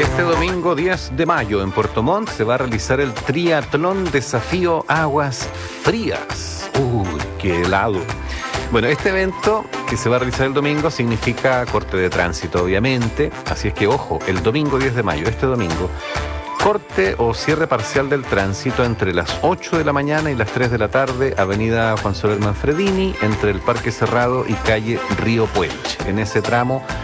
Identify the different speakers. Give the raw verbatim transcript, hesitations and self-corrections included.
Speaker 1: Este domingo diez de mayo en Puerto Montt se va a realizar el Triatlón Desafío Aguas Frías. Uy, qué helado. Bueno, este evento que se va a realizar el domingo significa corte de tránsito, obviamente. Así es que, ojo, el domingo diez de mayo, este domingo, corte o cierre parcial del tránsito entre las ocho de la mañana y las tres de la tarde, avenida Juan Soler Manfredini, entre el Parque Cerrado y calle Río Puelche. En ese tramo